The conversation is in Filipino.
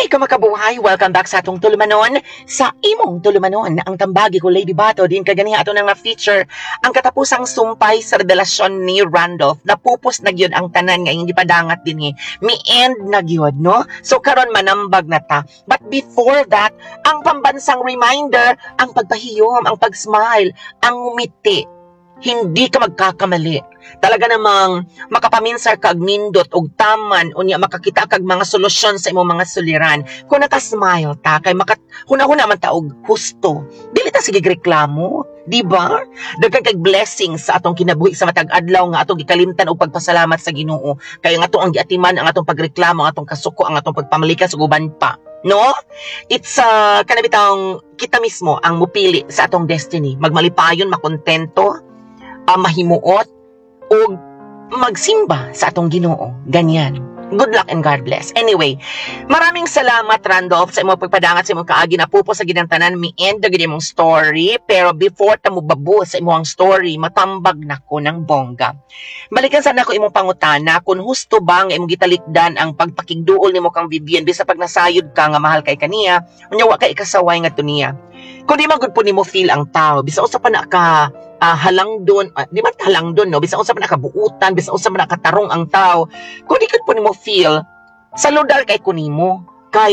Kamakabuhay, welcome back sa atong tulumanon. Sa imong tulumanon, ang tambagi ko Lady Bato, din kaganiha ato nang feature ang katapusang sumpay sa revelasyon ni Randolph. Napupos na gyud ang tanan nga hindi padangat din mi-end na gyud, no? So karon manambag na ta. But before that, ang pambansang reminder, ang pagpahiyom, ang pag-smile, ang ngumiti. Hindi ka magkakamali. Talaga namang makapaminsar kag nindot og taman unya makakita kag mga solusyon sa imong mga suliran. Kung naka-smile ta kay huna-huna man ta og husto. Dili ta sige reklamo, di ba? Daghan kay blessings sa atong kinabuhi sa matag adlaw nga atong gikalimtan og pagpasalamat sa Ginoo. Kay nga atong ang giatiman ang atong pagreklamo, ang atong kasuko, ang atong pagpamalikas ug uban pa. No? It's kanabitang kita mismo ang mupili sa atong destiny. Magmalipayon, makontento, mahimuot o magsimba sa atong Ginoo. Ganyan. Good luck and God bless. Anyway, maraming salamat Randolph sa imong pagpadangat sa imong kaagi na pupo sa ginantanan mi-end na gid imong story. Pero before ta mo babu sa imong story, matambag nako ng bongga. Balikan sana ko imong pangutana kung husto ba nga imong gitalikdan ang pagpakigduol nimo kang Vivian bisa pag nasayod ka nga mahal kay kaniya, unya wa kay kasaway nga niya. Kung di man gud po nimo feel ang tao, bisa usa pa na ka halang doon, di ba halang doon, no? Bisa unsa man nakabuutan, bisa unsa man nakatarong ang tao. Kung di po nimo feel, saludar kay kunimo.